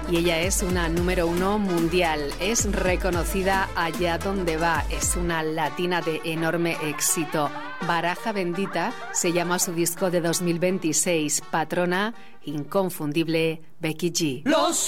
y ella es una número 1 mundial. Es reconocida allá donde va. Es una latina de enorme éxito. Baraja Bendita se llama su disco de 2026. Patrona, inconfundible, Becky G.